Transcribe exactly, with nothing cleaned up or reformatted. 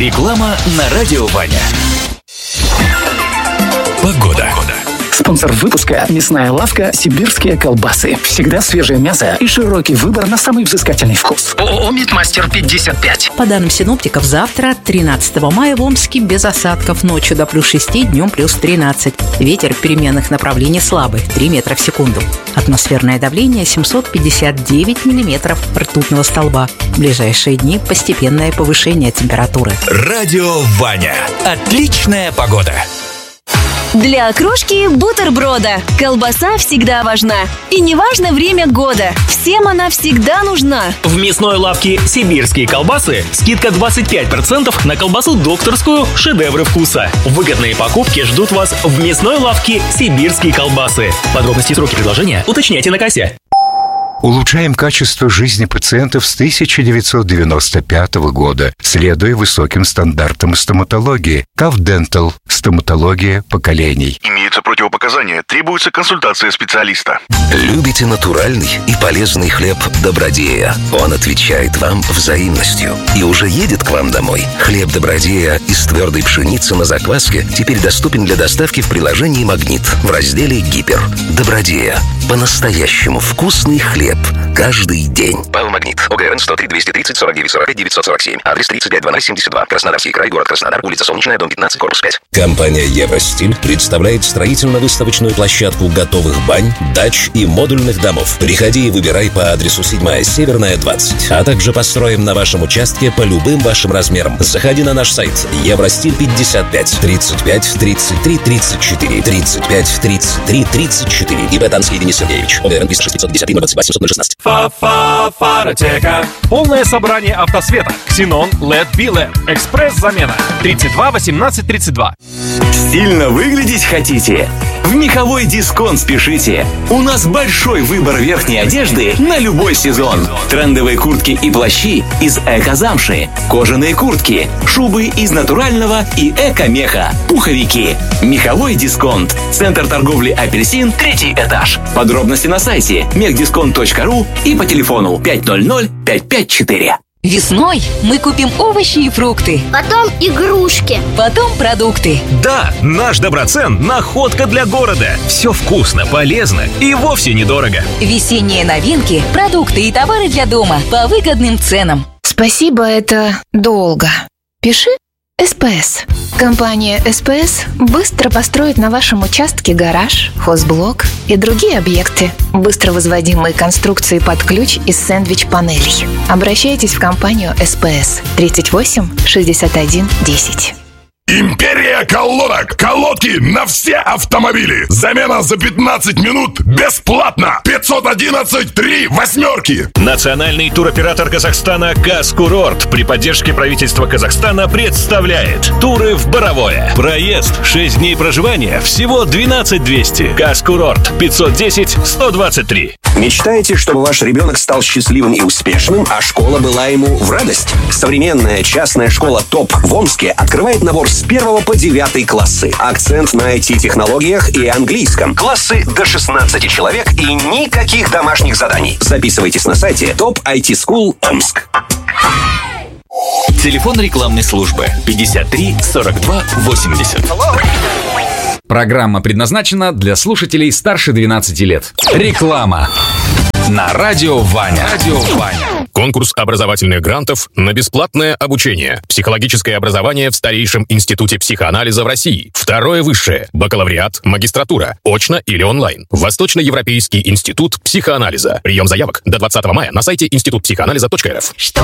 Реклама на радио Ваня. Погода. Спонсор выпуска – мясная лавка «Сибирские колбасы». Всегда свежее мясо и широкий выбор на самый взыскательный вкус. ООО «Мидмастер пятьдесят пять». По данным синоптиков, завтра, тринадцатого мая, в Омске без осадков. Ночью до плюс шести, днем плюс тринадцать. Ветер переменных направлений слабый, три метра в секунду. Атмосферное давление семьсот пятьдесят девять миллиметров ртутного столба. В ближайшие дни постепенное повышение температуры. Радио Ваня. Отличная погода. Для окрошки бутерброда колбаса всегда важна. И не важно время года, всем она всегда нужна. В мясной лавке «Сибирские колбасы» скидка двадцать пять процентов на колбасу докторскую «Шедевры вкуса». Выгодные покупки ждут вас в мясной лавке «Сибирские колбасы». Подробности и сроки предложения уточняйте на кассе. Улучшаем качество жизни пациентов с тысяча девятьсот девяносто пятого года, следуя высоким стандартам стоматологии. Кав Дентал. Стоматология поколений. Имеются противопоказания. Требуется консультация специалиста. Любите натуральный и полезный хлеб Добродея? Он отвечает вам взаимностью и уже едет к вам домой. Хлеб Добродея из твердой пшеницы на закваске теперь доступен для доставки в приложении «Магнит» в разделе «Гипер». Добродея. По-настоящему вкусный хлеб каждый день. ПАО «Магнит». ОГРН сто три двести тридцать сорок девять сорок пять девятьсот сорок семь. Адрес тридцать пять двадцать семьдесят два. Краснодарский край, город Краснодар, улица Солнечная, дом пятнадцать, корпус пять. Компания «Евростиль» представляет строительно-выставочную площадку готовых бань, дач и модульных домов. Приходи и выбирай по адресу седьмая Северная, двадцать. А также построим на вашем участке по любым вашим размерам. Заходи на наш сайт евростиль пятьдесят пять тридцать пять тридцать три тридцать четыре тридцать пять тридцать три тридцать четыре. ИП Танский Денис Сергеевич. ОГРН шесть пятьсот пятьдесят три ноль двадцать два семьсот шестнадцать. Фа-фа-фаротека. Полное собрание автосвета. Ксенон, лед, билет. Экспресс-замена. тридцать два восемнадцать тридцать два. Стильно выглядеть хотите? В Меховой Дисконт спешите. У нас большой выбор верхней одежды на любой сезон. Трендовые куртки и плащи из эко-замши, кожаные куртки, шубы из натурального и эко-меха, пуховики. Меховой Дисконт. Центр торговли «Апельсин», третий этаж. Подробности на сайте мехдисконт точка ру и по телефону пять ноль ноль пять пять четыре. Весной мы купим овощи и фрукты. Потом игрушки. Потом продукты. Да, наш Доброцен – находка для города. Все вкусно, полезно и вовсе недорого. Весенние новинки, продукты и товары для дома по выгодным ценам. Спасибо, это долго. Пиши СПС. Компания СПС быстро построит на вашем участке гараж, хозблок и другие объекты. Быстро возводимые конструкции под ключ из сэндвич-панелей. Обращайтесь в компанию СПС тридцать восемь шестьдесят один десять. Империя колодок. Колодки на все автомобили. Замена за пятнадцать минут бесплатно. пятьсот одиннадцать три восьмерки. Национальный туроператор Казахстана «Казкурорт» при поддержке правительства Казахстана представляет туры в Боровое. Проезд, шесть дней проживания, всего двенадцать двести. «Казкурорт» пятьсот десять сто двадцать три. Мечтаете, чтобы ваш ребенок стал счастливым и успешным, а школа была ему в радость? Современная частная школа «ТОП» в Омске открывает набор с первого по девятый классы. Акцент на ай ти-технологиях и английском. Классы до шестнадцати человек и никаких домашних заданий. Записывайтесь на сайте топ ай ти скул Омск. Телефон рекламной службы пятьдесят три сорок два восемьдесят. Программа предназначена для слушателей старше двенадцати лет. Реклама на радио Ваня. Радио Ваня. Конкурс образовательных грантов на бесплатное обучение. Психологическое образование в старейшем институте психоанализа в России. Второе высшее. Бакалавриат, магистратура. Очно или онлайн. Восточноевропейский институт психоанализа. Прием заявок до двадцатого мая на сайте институт психоанализа точка эр эф.